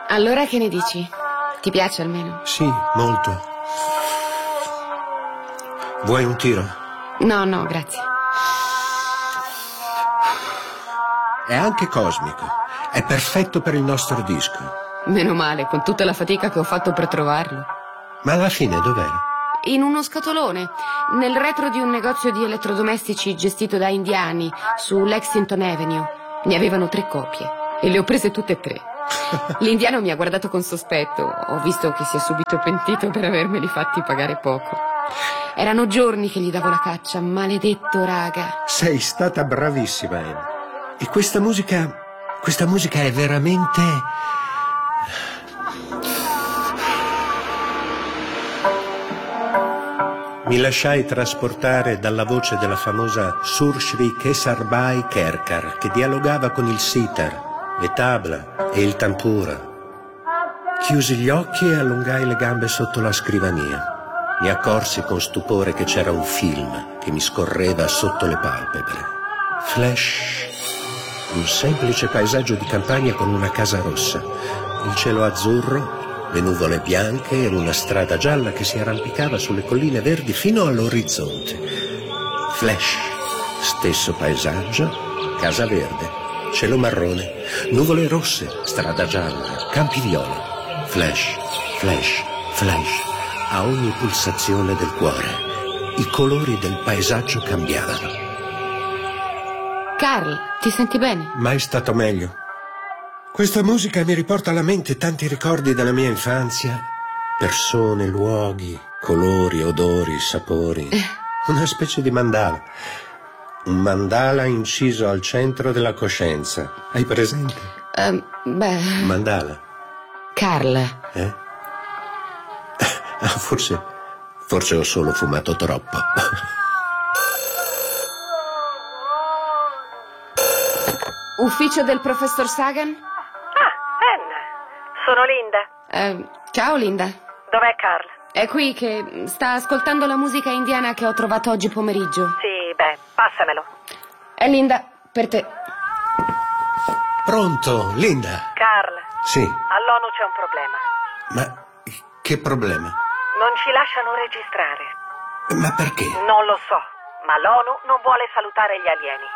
Allora che ne dici? Ti piace almeno? Sì, molto. Vuoi un tiro? No, grazie. È anche cosmico. È perfetto per il nostro disco. Meno male, con tutta la fatica che ho fatto per trovarlo. Ma alla fine dov'era? In uno scatolone, nel retro di un negozio di elettrodomestici gestito da indiani, su Lexington Avenue. Ne avevano 3 copie e le ho prese tutte e 3. L'indiano mi ha guardato con sospetto. Ho visto che si è subito pentito per avermeli fatti pagare poco. Erano giorni che gli davo la caccia, maledetto raga. Sei stata bravissima, Anne. E questa musica è veramente... Mi lasciai trasportare dalla voce della famosa Surshri Kesarbai Kerkar, che dialogava con il sitar, le tabla e il tampura. Chiusi gli occhi e allungai le gambe sotto la scrivania. Mi accorsi con stupore che c'era un film che mi scorreva sotto le palpebre. Flash. Un semplice paesaggio di campagna con una casa rossa, il cielo azzurro, le nuvole bianche e una strada gialla che si arrampicava sulle colline verdi fino all'orizzonte. Flash. Stesso paesaggio, casa verde, cielo marrone, nuvole rosse, strada gialla, campi viola. Flash, flash, flash. A ogni pulsazione del cuore, i colori del paesaggio cambiavano. Carl, ti senti bene? Mai stato meglio. Questa musica mi riporta alla mente tanti ricordi della mia infanzia. Persone, luoghi, colori, odori, sapori. Una specie di mandala. Un mandala inciso al centro della coscienza. Hai presente? Mandala. Carl. Forse ho solo fumato troppo. Ufficio del professor Sagan? Anne, sono Linda. Ciao Linda. Dov'è Carl? È qui che sta ascoltando la musica indiana che ho trovato oggi pomeriggio. Sì, passamelo. È Linda, per te. Pronto, Linda? Carl. Sì. All'ONU c'è un problema. Ma che problema? Non ci lasciano registrare. Ma perché? Non lo so, ma l'ONU non vuole salutare gli alieni.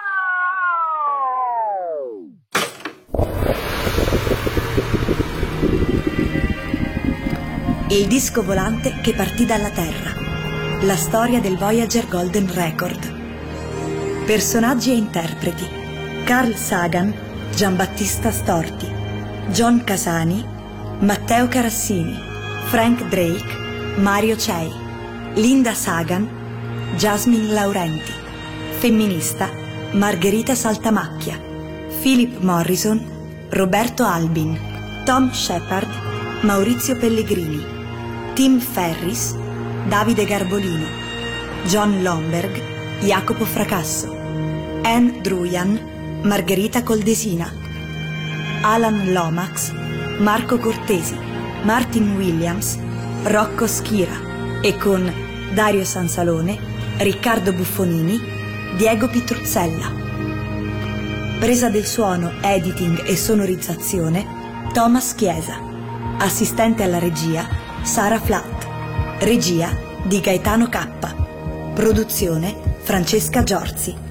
Il disco volante che partì dalla Terra. La storia del Voyager Golden Record. Personaggi e interpreti: Carl Sagan, Giambattista Storti, John Casani, Matteo Carassini, Frank Drake, Mario Cei, Linda Sagan, Jasmine Laurenti, femminista Margherita Saltamacchia, Philip Morrison, Roberto Albin, Tom Shepard, Maurizio Pellegrini, Tim Ferris, Davide Garbolino, John Lomberg, Jacopo Fracasso, Anne Druyan, Margherita Coldesina, Alan Lomax, Marco Cortesi, Martin Williams, Rocco Schira e con Dario Sansalone, Riccardo Buffonini, Diego Pitruzzella. Presa del suono, editing e sonorizzazione Thomas Chiesa. Assistente alla regia Sara Flatt. Regia di Gaetano K. Produzione Francesca Giorzi.